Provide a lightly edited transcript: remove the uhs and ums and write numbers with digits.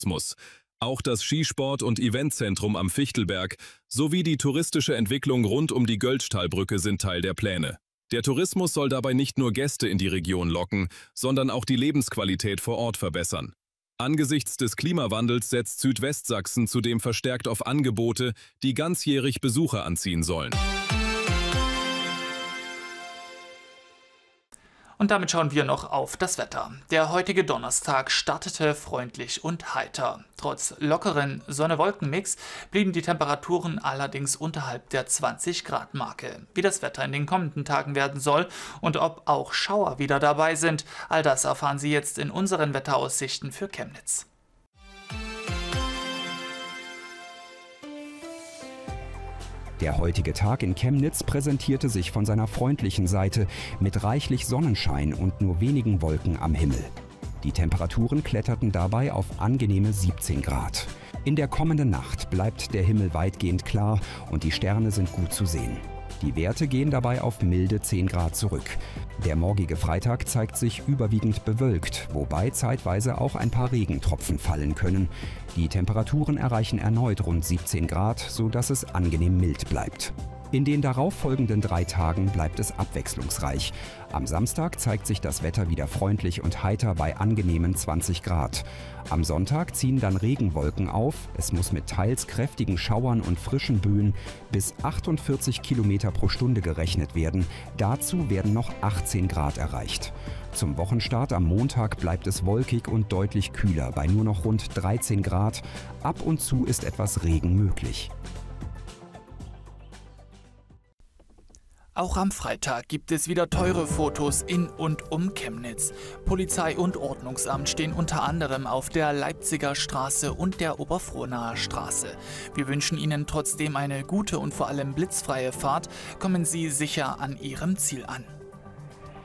Tourismus. Auch das Skisport- und Eventzentrum am Fichtelberg sowie die touristische Entwicklung rund um die Göldtalbrücke sind Teil der Pläne. Der Tourismus soll dabei nicht nur Gäste in die Region locken, sondern auch die Lebensqualität vor Ort verbessern. Angesichts des Klimawandels setzt Südwestsachsen zudem verstärkt auf Angebote, die ganzjährig Besucher anziehen sollen. Und damit schauen wir noch auf das Wetter. Der heutige Donnerstag startete freundlich und heiter. Trotz lockeren Sonne-Wolken-Mix blieben die Temperaturen allerdings unterhalb der 20-Grad-Marke. Wie das Wetter in den kommenden Tagen werden soll und ob auch Schauer wieder dabei sind, all das erfahren Sie jetzt in unseren Wetteraussichten für Chemnitz. Der heutige Tag in Chemnitz präsentierte sich von seiner freundlichen Seite mit reichlich Sonnenschein und nur wenigen Wolken am Himmel. Die Temperaturen kletterten dabei auf angenehme 17 Grad. In der kommenden Nacht bleibt der Himmel weitgehend klar und die Sterne sind gut zu sehen. Die Werte gehen dabei auf milde 10 Grad zurück. Der morgige Freitag zeigt sich überwiegend bewölkt, wobei zeitweise auch ein paar Regentropfen fallen können. Die Temperaturen erreichen erneut rund 17 Grad, sodass es angenehm mild bleibt. In den darauffolgenden 3 Tagen bleibt es abwechslungsreich. Am Samstag zeigt sich das Wetter wieder freundlich und heiter bei angenehmen 20 Grad. Am Sonntag ziehen dann Regenwolken auf. Es muss mit teils kräftigen Schauern und frischen Böen bis 48 Kilometer pro Stunde gerechnet werden. Dazu werden noch 18 Grad erreicht. Zum Wochenstart am Montag bleibt es wolkig und deutlich kühler bei nur noch rund 13 Grad. Ab und zu ist etwas Regen möglich. Auch am Freitag gibt es wieder teure Fotos in und um Chemnitz. Polizei und Ordnungsamt stehen unter anderem auf der Leipziger Straße und der Oberfrohnaer Straße. Wir wünschen Ihnen trotzdem eine gute und vor allem blitzfreie Fahrt. Kommen Sie sicher an Ihrem Ziel an.